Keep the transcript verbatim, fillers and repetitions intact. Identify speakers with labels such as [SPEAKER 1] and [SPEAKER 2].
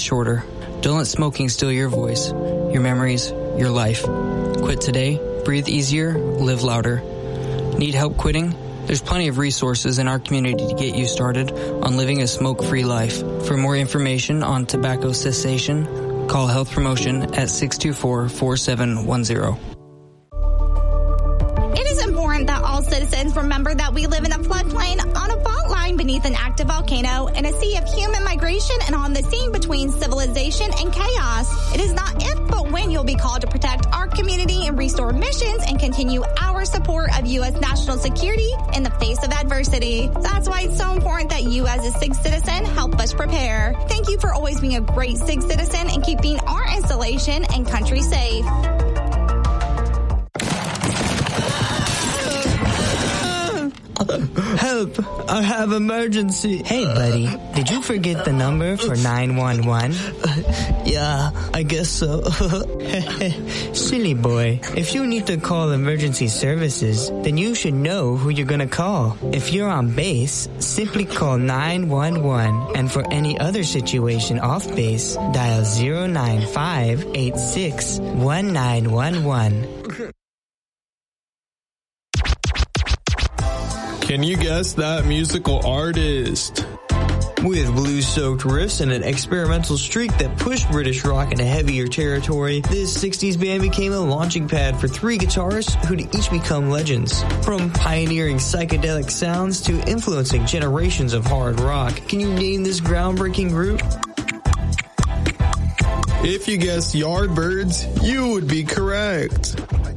[SPEAKER 1] shorter. Don't let smoking steal your voice, your memories, your life. Quit today, breathe easier, live louder. Need help quitting? There's plenty of resources in our community to get you started on living a smoke-free life. For more information on tobacco cessation, call Health Promotion at six two four, four seven one zero.
[SPEAKER 2] It is important that all citizens remember that we live in a floodplain on a fault line beneath an active volcano in a sea of human migration and on the scene between civilization and chaos. It is not if, but when you'll be called to protect our community and restore missions and continue our support of U S national security in the face of adversity. That's why it's so important that you as a SIG citizen help us prepare. Thank you for always being a great SIG citizen and keeping our installation and country safe.
[SPEAKER 3] Help! I have emergency.
[SPEAKER 4] Hey, buddy, did you forget the number for nine one one?
[SPEAKER 3] Yeah, I guess so.
[SPEAKER 4] Silly boy. If you need to call emergency services, then you should know who you're gonna call. If you're on base, simply call nine one one. And for any other situation off base, dial zero nine five eight six one nine one one.
[SPEAKER 5] Can you guess that musical artist?
[SPEAKER 3] With blues-soaked riffs and an experimental streak that pushed British rock into heavier territory, this sixties band became a launching pad for three guitarists who'd each become legends. From pioneering psychedelic sounds to influencing generations of hard rock, can you name this groundbreaking group?
[SPEAKER 5] If you guessed Yardbirds, you would be correct.